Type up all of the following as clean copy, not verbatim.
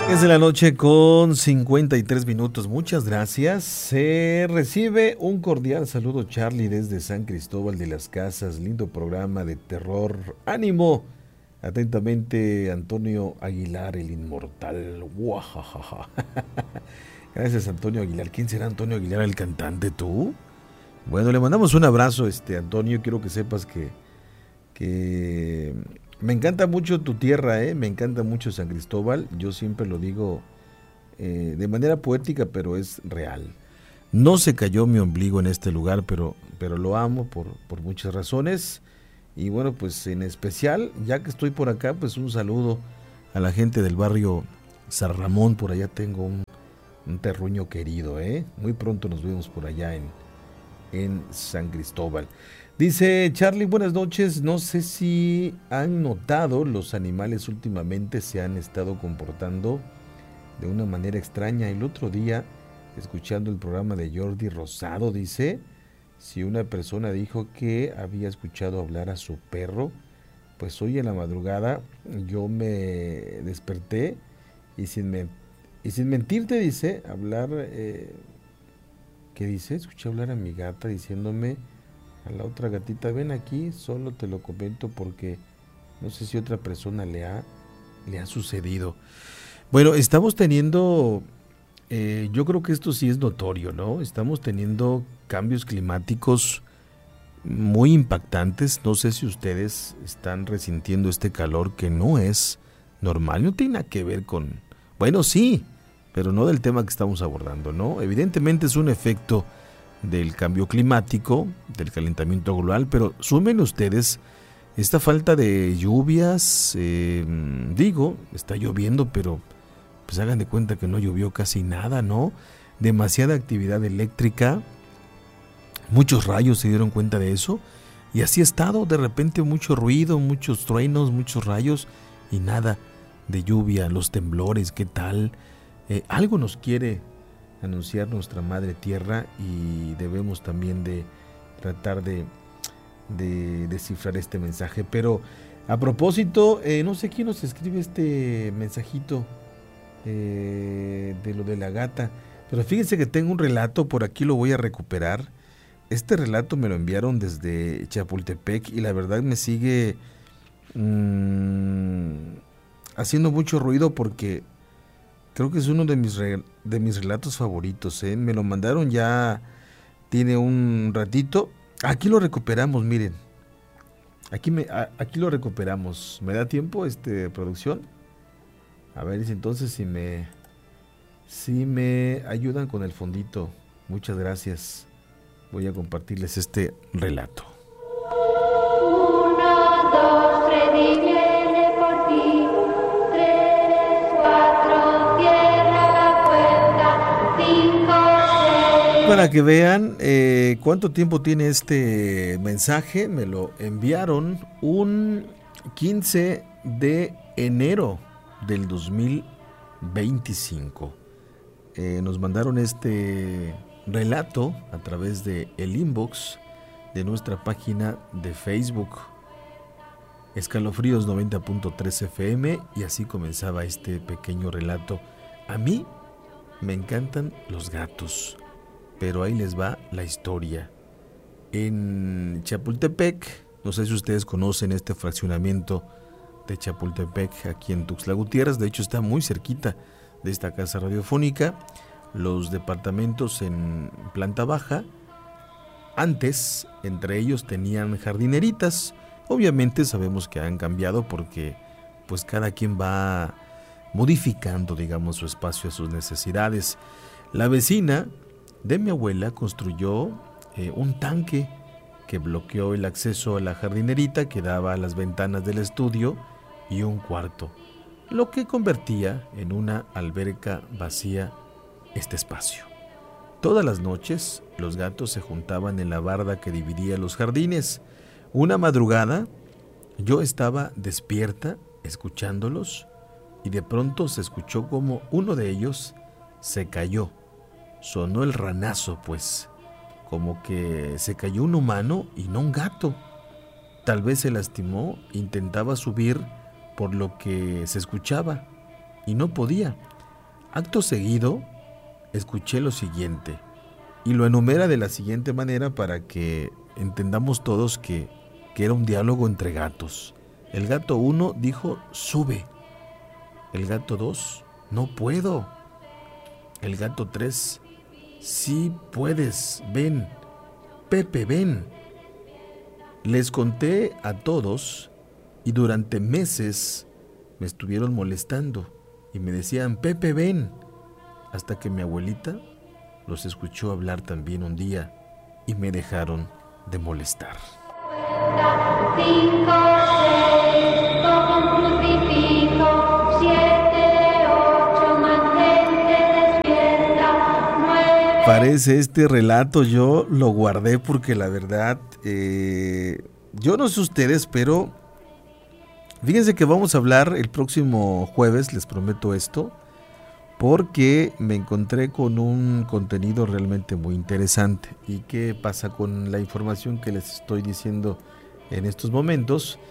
Es de la noche con 53 minutos. Muchas gracias. Se recibe un cordial saludo, Charlie, desde San Cristóbal de las Casas. Lindo programa de terror. ¡Ánimo! Atentamente, Antonio Aguilar, el inmortal. ¡Guajajaja! Gracias, Antonio Aguilar. ¿Quién será Antonio Aguilar, el cantante, tú? Bueno, le mandamos un abrazo, Antonio. Quiero que sepas que me encanta mucho tu tierra, me encanta mucho San Cristóbal. Yo siempre lo digo de manera poética, pero es real. No se cayó mi ombligo en este lugar, pero lo amo por muchas razones. Y bueno, pues en especial, ya que estoy por acá, pues un saludo a la gente del barrio San Ramón. Por allá tengo un terruño querido, Muy pronto nos vemos por allá en San Cristóbal. Dice Charlie, buenas noches. No sé si han notado, los animales últimamente se han estado comportando de una manera extraña. El otro día, escuchando el programa de Jordi Rosado, dice, si una persona dijo que había escuchado hablar a su perro, pues hoy en la madrugada yo me desperté y sin mentirte, dice, ¿qué dice? Escuché hablar a mi gata diciéndome a la otra gatita, ven aquí, solo te lo comento porque no sé si otra persona le ha sucedido. Bueno, estamos teniendo, yo creo que esto sí es notorio, ¿no? Estamos teniendo cambios climáticos muy impactantes. No sé si ustedes están resintiendo este calor que no es normal, no tiene nada que ver con, bueno, sí, pero no del tema que estamos abordando, ¿no? Evidentemente es un efecto del cambio climático, del calentamiento global, pero sumen ustedes esta falta de lluvias. Está lloviendo, pero pues hagan de cuenta que no llovió casi nada, ¿no? Demasiada actividad eléctrica, muchos rayos, se dieron cuenta de eso, y así ha estado, de repente mucho ruido, muchos truenos, muchos rayos y nada de lluvia, los temblores, ¿qué tal? Algo nos quiere anunciar nuestra madre tierra y debemos también de tratar de descifrar este mensaje. Pero a propósito, no sé quién nos escribe este mensajito de lo de la gata, pero fíjense que tengo un relato, por aquí lo voy a recuperar. Este relato me lo enviaron desde Chapultepec y la verdad me sigue haciendo mucho ruido porque creo que es uno de mis relatos favoritos, Me lo mandaron ya, tiene un ratito. Aquí lo recuperamos, miren. Aquí lo recuperamos. ¿Me da tiempo, producción? A ver, entonces si me ayudan con el fondito. Muchas gracias. Voy a compartirles este relato. 1, 2, 3, y viene por ti. 3, 4, cierra la puerta. 5, 6. Para que vean cuánto tiempo tiene este mensaje, me lo enviaron un 15 de enero del 2025. Nos mandaron este relato a través de el inbox de nuestra página de Facebook, Escalofríos 90.3 FM, y así comenzaba este pequeño relato. A mí me encantan los gatos, pero ahí les va la historia. En Chapultepec, no sé si ustedes conocen este fraccionamiento de Chapultepec, aquí en Tuxtla Gutiérrez, de hecho está muy cerquita de esta casa radiofónica. Los departamentos en planta baja, antes, entre ellos tenían jardineritas. Obviamente sabemos que han cambiado porque pues cada quien va modificando, digamos, su espacio a sus necesidades. La vecina de mi abuela construyó un tanque que bloqueó el acceso a la jardinerita que daba a las ventanas del estudio y un cuarto, lo que convertía en una alberca vacía este espacio. Todas las noches los gatos se juntaban en la barda que dividía los jardines. Una madrugada yo estaba despierta escuchándolos y de pronto se escuchó como uno de ellos se cayó. Sonó el ranazo, pues, como que se cayó un humano y no un gato. Tal vez se lastimó, intentaba subir por lo que se escuchaba y no podía. Acto seguido, escuché lo siguiente, y lo enumera de la siguiente manera para que entendamos todos que era un diálogo entre gatos. El gato 1 dijo, sube. El gato 2, no puedo. El gato 3, sí puedes, ven. Pepe, ven. Les conté a todos y durante meses me estuvieron molestando y me decían, Pepe, ven. Hasta que mi abuelita los escuchó hablar también un día y me dejaron de molestar. 5, 6, con un crucifijo, 7, 8, mantente despierta, 9... Parece este relato, yo lo guardé porque la verdad, yo no sé ustedes, pero fíjense que vamos a hablar el próximo jueves, les prometo esto, porque me encontré con un contenido realmente muy interesante. ¿Y qué pasa con la información que les estoy diciendo en estos momentos?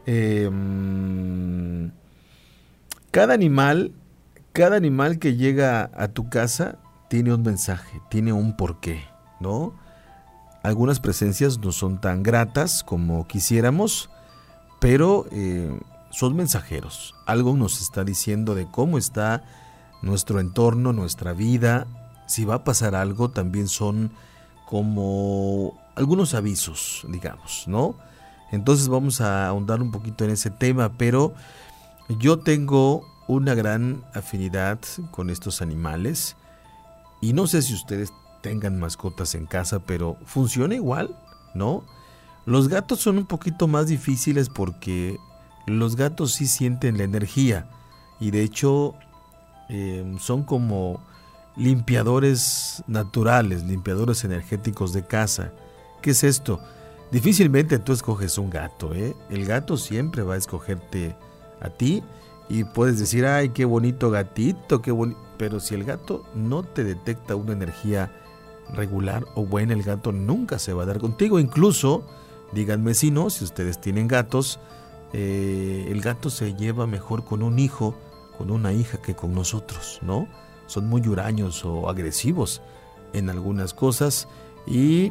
Cada animal que llega a tu casa tiene un mensaje, tiene un porqué, ¿no? Algunas presencias no son tan gratas como quisiéramos, pero son mensajeros. Algo nos está diciendo de cómo está nuestro entorno, nuestra vida. Si va a pasar algo, también son como algunos avisos, digamos, ¿no? Entonces vamos a ahondar un poquito en ese tema, pero yo tengo una gran afinidad con estos animales y no sé si ustedes tengan mascotas en casa, pero funciona igual, ¿no? Los gatos son un poquito más difíciles porque los gatos sí sienten la energía y de hecho son como limpiadores naturales, limpiadores energéticos de casa. ¿Qué es esto? Difícilmente tú escoges un gato, ¿eh? El gato siempre va a escogerte a ti y puedes decir, ay, qué bonito gatito, qué bonito. Pero si el gato no te detecta una energía regular o buena, el gato nunca se va a dar contigo. Incluso, díganme si no, si ustedes tienen gatos, el gato se lleva mejor con un hijo, con una hija que con nosotros, ¿no? Son muy huraños o agresivos en algunas cosas y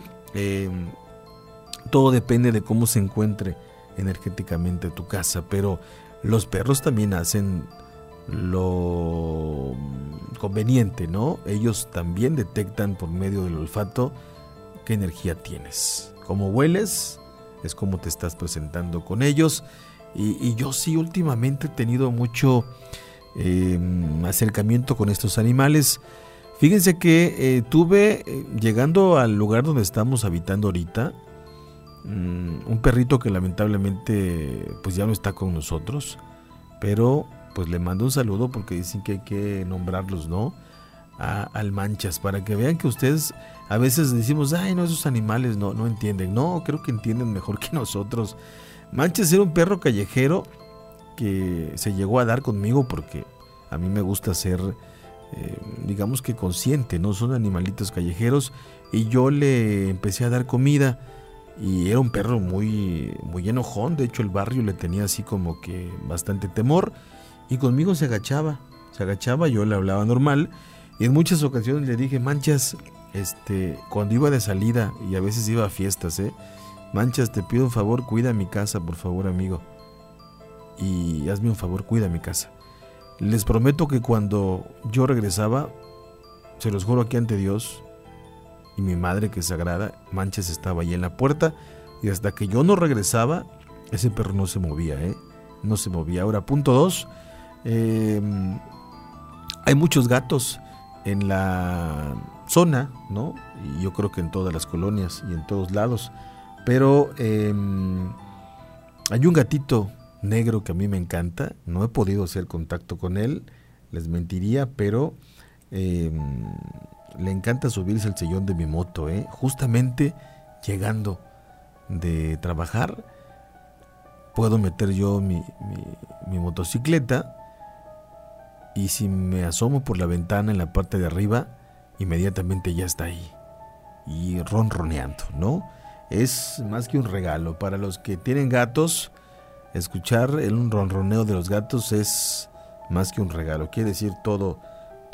todo depende de cómo se encuentre energéticamente tu casa, pero los perros también hacen lo conveniente, ¿no? Ellos también detectan por medio del olfato qué energía tienes. Cómo hueles es como te estás presentando con ellos y yo sí últimamente he tenido mucho acercamiento con estos animales. Fíjense que tuve, llegando al lugar donde estamos habitando ahorita, un perrito que lamentablemente pues ya no está con nosotros, pero pues le mando un saludo porque dicen que hay que nombrarlos, ¿no? Al Manchas, para que vean que ustedes a veces decimos, ay, no, esos animales no entienden. No, creo que entienden mejor que nosotros. Manchas era un perro callejero que se llegó a dar conmigo porque a mí me gusta ser, digamos que consciente, ¿no? Son animalitos callejeros y yo le empecé a dar comida y era un perro muy, muy enojón. De hecho el barrio le tenía así como que bastante temor y conmigo se agachaba, yo le hablaba normal y en muchas ocasiones le dije, Manchas, cuando iba de salida y a veces iba a fiestas, Manchas, te pido un favor, cuida mi casa, por favor, amigo, y hazme un favor, cuida mi casa. Les prometo que cuando yo regresaba, se los juro aquí ante Dios y mi madre que es sagrada, Manchas estaba ahí en la puerta y hasta que yo no regresaba, ese perro no se movía, no se movía. Ahora, punto 2, hay muchos gatos en la zona, ¿no? Y yo creo que en todas las colonias y en todos lados, pero hay un gatito negro que a mí me encanta. No he podido hacer contacto con él, les mentiría, pero le encanta subirse al sillón de mi moto, justamente llegando de trabajar puedo meter yo mi motocicleta y si me asomo por la ventana en la parte de arriba, inmediatamente ya está ahí y ronroneando, ¿no? Es más que un regalo para los que tienen gatos. Escuchar un ronroneo de los gatos es más que un regalo, quiere decir todo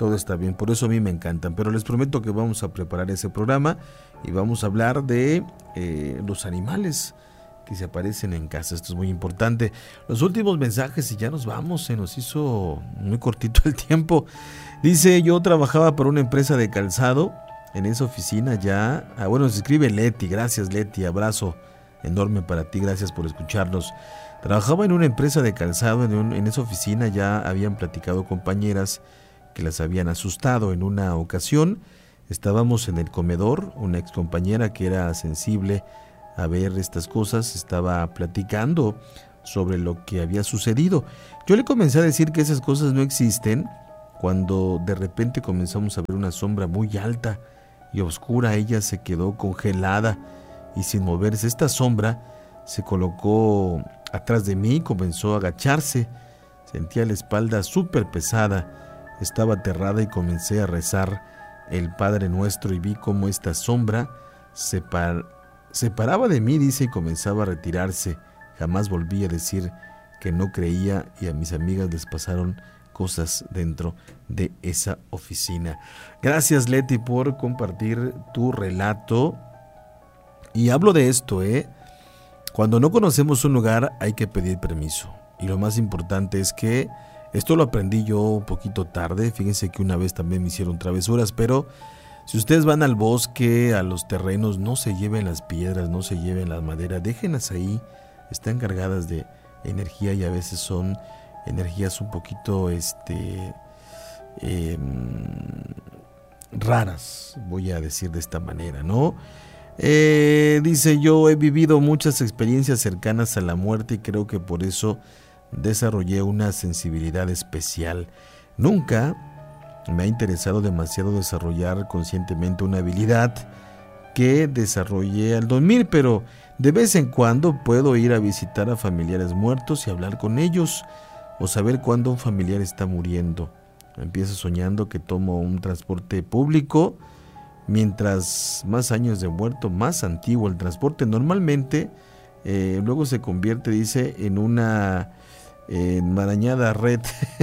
todo está bien, por eso a mí me encantan, pero les prometo que vamos a preparar ese programa y vamos a hablar de los animales que se aparecen en casa. Esto es muy importante. Los últimos mensajes y ya nos vamos, se nos hizo muy cortito el tiempo. Dice: yo trabajaba para una empresa de calzado, en esa oficina ya, bueno, se escribe Leti, gracias Leti, abrazo enorme para ti, gracias por escucharnos. Trabajaba en una empresa de calzado, en esa oficina ya habían platicado compañeras que las habían asustado. En una ocasión estábamos en el comedor, una ex compañera que era sensible a ver estas cosas estaba platicando sobre lo que había sucedido. Yo le comencé a decir que esas cosas no existen, cuando de repente comenzamos a ver una sombra muy alta y oscura. Ella se quedó congelada y sin moverse. Esta sombra se colocó atrás de mí, comenzó a agacharse. Sentía la espalda súper pesada, estaba aterrada y comencé a rezar el Padre Nuestro y vi cómo esta sombra se paraba de mí, dice, y comenzaba a retirarse. Jamás volví a decir que no creía y a mis amigas les pasaron cosas dentro de esa oficina. Gracias Leti por compartir tu relato. Y hablo de esto, cuando no conocemos un lugar hay que pedir permiso. Y lo más importante es que esto lo aprendí yo un poquito tarde. Fíjense que una vez también me hicieron travesuras, pero si ustedes van al bosque, a los terrenos, no se lleven las piedras, no se lleven las maderas, déjenlas ahí. Están cargadas de energía y a veces son energías un poquito raras, voy a decir de esta manera, ¿no? Dice: yo he vivido muchas experiencias cercanas a la muerte y creo que por eso desarrollé una sensibilidad especial. Nunca me ha interesado demasiado desarrollar conscientemente una habilidad que desarrollé al dormir, pero de vez en cuando puedo ir a visitar a familiares muertos y hablar con ellos, o saber cuándo un familiar está muriendo. Empiezo soñando que tomo un transporte público. Mientras más años de muerto, más antiguo el transporte. Normalmente luego se convierte, dice, en una enmarañada red.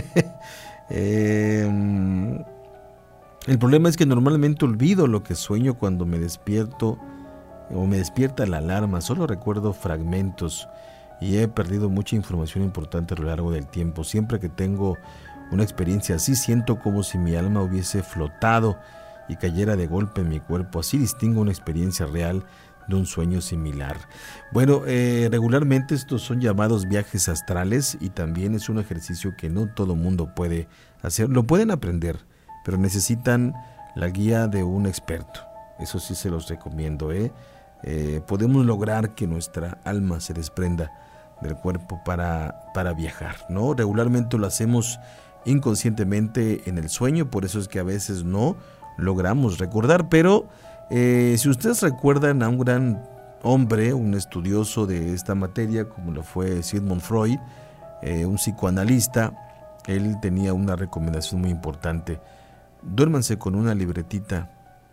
El problema es que normalmente olvido lo que sueño cuando me despierto o me despierta la alarma. Solo recuerdo fragmentos y he perdido mucha información importante a lo largo del tiempo. Siempre que tengo una experiencia así, siento como si mi alma hubiese flotado y cayera de golpe en mi cuerpo. Así distingo una experiencia real de un sueño similar. Bueno, regularmente estos son llamados viajes astrales y también es un ejercicio que no todo mundo puede hacer. Lo pueden aprender, pero necesitan la guía de un experto. Eso sí se los recomiendo. Podemos lograr que nuestra alma se desprenda del cuerpo para viajar, ¿no? Regularmente lo hacemos inconscientemente en el sueño, por eso es que a veces no logramos recordar, pero si ustedes recuerdan a un gran hombre, un estudioso de esta materia, como lo fue Sigmund Freud, un psicoanalista, él tenía una recomendación muy importante: duérmanse con una libretita,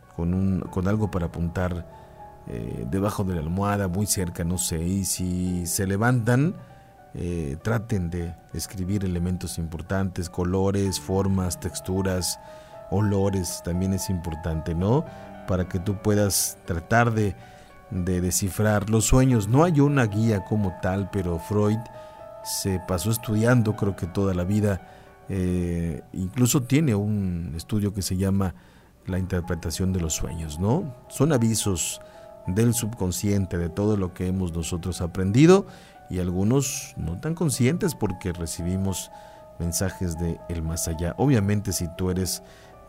con algo para apuntar debajo de la almohada, muy cerca, no sé, y si se levantan, traten de escribir elementos importantes, colores, formas, texturas, olores, también es importante, ¿no? Para que tú puedas tratar de descifrar los sueños. No hay una guía como tal, pero Freud se pasó estudiando, creo que toda la vida, incluso tiene un estudio que se llama la interpretación de los sueños, ¿no? Son avisos del subconsciente, de todo lo que hemos nosotros aprendido, y algunos no tan conscientes porque recibimos mensajes de el más allá. Obviamente si tú eres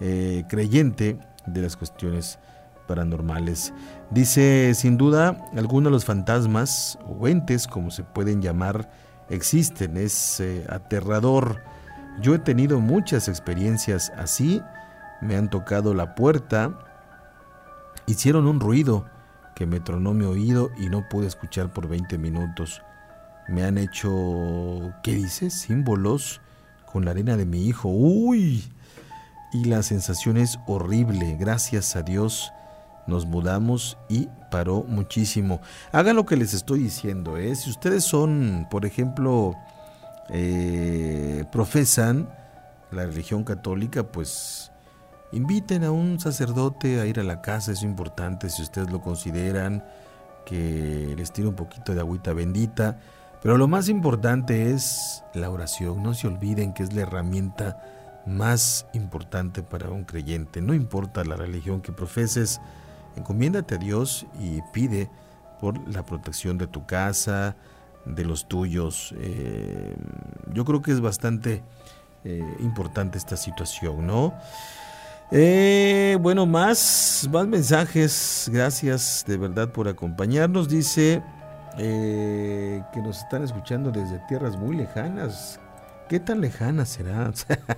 creyente de las cuestiones paranormales. Dice: sin duda algunos de los fantasmas o entes, como se pueden llamar, existen. Es aterrador. Yo he tenido muchas experiencias así. Me han tocado la puerta, hicieron un ruido que me tronó mi oído y no pude escuchar por 20 minutos. Me han hecho, ¿qué dice? Símbolos con la arena de mi hijo. ¡Uy! Y la sensación es horrible. Gracias a Dios nos mudamos y paró muchísimo. Hagan lo que les estoy diciendo, Si ustedes son, por ejemplo, profesan la religión católica, pues inviten a un sacerdote a ir a la casa, es importante si ustedes lo consideran, que les tire un poquito de agüita bendita, pero lo más importante es la oración. No se olviden que es la herramienta más importante para un creyente. No importa la religión que profeses, encomiéndate a Dios y pide por la protección de tu casa, de los tuyos. Yo creo que es bastante importante esta situación, ¿no? Bueno, más mensajes. Gracias de verdad por acompañarnos. Dice que nos están escuchando desde tierras muy lejanas. ¿Qué tan lejanas serán?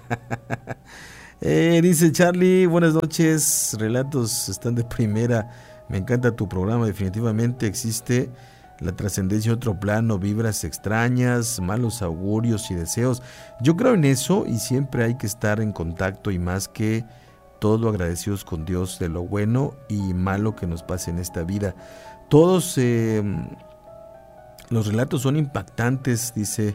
Dice Charlie, buenas noches, relatos están de primera, me encanta tu programa, definitivamente existe la trascendencia, otro plano, vibras extrañas, malos augurios y deseos. Yo creo en eso y siempre hay que estar en contacto, y más que todo agradecidos con Dios de lo bueno y malo que nos pase en esta vida. Todos los relatos son impactantes, dice.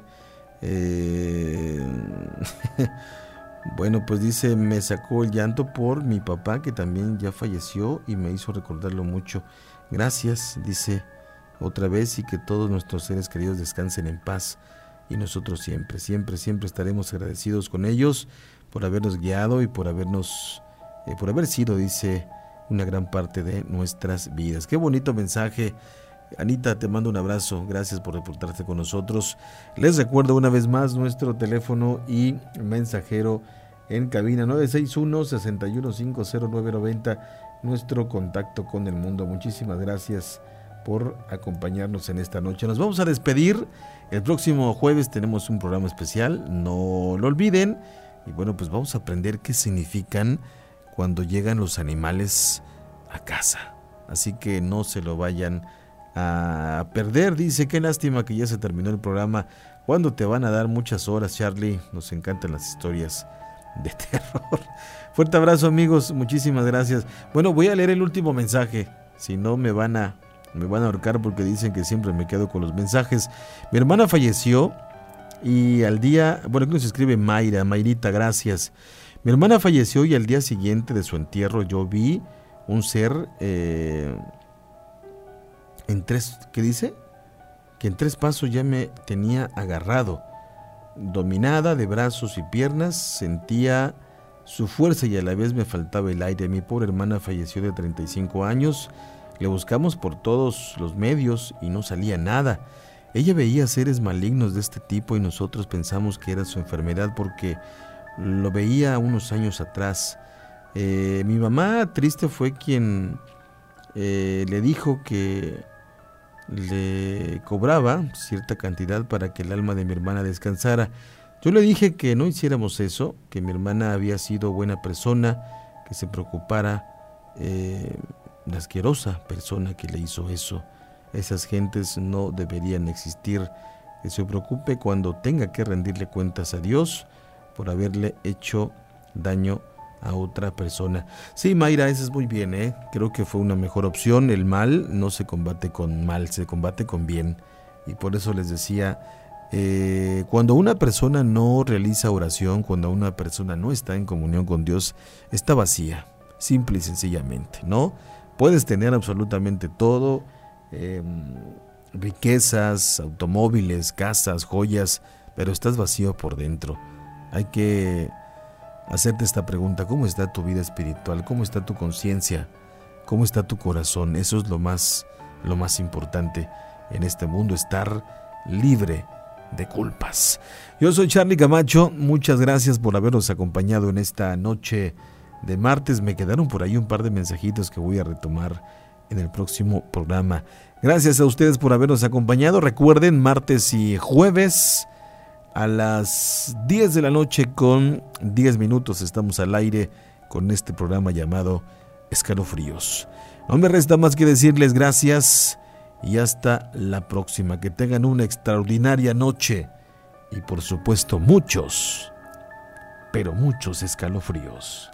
Bueno, pues dice, me sacó el llanto por mi papá, que también ya falleció, y me hizo recordarlo mucho. Gracias, dice otra vez, y que todos nuestros seres queridos descansen en paz, y nosotros siempre estaremos agradecidos con ellos por habernos guiado y por haber sido, dice, una gran parte de nuestras vidas. Qué bonito mensaje. Anita, te mando un abrazo, gracias por reportarte con nosotros. Les recuerdo una vez más nuestro teléfono y mensajero en cabina, 961-6150990, nuestro contacto con el mundo. Muchísimas gracias por acompañarnos en esta noche. Nos vamos a despedir. El próximo jueves tenemos un programa especial, no lo olviden. Y bueno, pues vamos a aprender qué significan cuando llegan los animales a casa. Así que no se lo vayan a perder. Dice, qué lástima que ya se terminó el programa. ¿Cuándo te van a dar muchas horas, Charlie? Nos encantan las historias de terror. Fuerte abrazo, amigos, muchísimas gracias. Bueno, voy a leer el último mensaje, si no me van a ahorcar, porque dicen que siempre me quedo con los mensajes. Mi hermana falleció y al día, bueno, aquí nos escribe Mayrita, gracias. Mi hermana falleció y al día siguiente de su entierro yo vi un ser ¿qué dice? Que en 3 pasos ya me tenía agarrado, dominada de brazos y piernas, sentía su fuerza y a la vez me faltaba el aire. Mi pobre hermana falleció de 35 años, le buscamos por todos los medios y no salía nada. Ella veía seres malignos de este tipo y nosotros pensamos que era su enfermedad porque lo veía unos años atrás. Mi mamá, triste, fue quien le dijo que le cobraba cierta cantidad para que el alma de mi hermana descansara. Yo le dije que no hiciéramos eso, que mi hermana había sido buena persona, que se preocupara la asquerosa persona que le hizo eso. Esas gentes no deberían existir, que se preocupe cuando tenga que rendirle cuentas a Dios por haberle hecho daño a otra persona. Sí, Mayra, eso es muy bien, creo que fue una mejor opción. El mal no se combate con mal, se combate con bien. Y por eso les decía, cuando una persona no realiza oración, cuando una persona no está en comunión con Dios, está vacía, simple y sencillamente, ¿no? Puedes tener absolutamente todo, riquezas, automóviles, casas, joyas, pero estás vacío por dentro. Hay que hacerte esta pregunta: ¿cómo está tu vida espiritual? ¿Cómo está tu conciencia? ¿Cómo está tu corazón? Eso es lo más importante en este mundo, estar libre de culpas. Yo soy Charlie Camacho, muchas gracias por habernos acompañado en esta noche de martes. Me quedaron por ahí un par de mensajitos que voy a retomar en el próximo programa. Gracias a ustedes por habernos acompañado. Recuerden, martes y jueves a las 10 de la noche con 10 minutos estamos al aire con este programa llamado Escalofríos. No me resta más que decirles gracias y hasta la próxima. Que tengan una extraordinaria noche y por supuesto muchos, pero muchos escalofríos.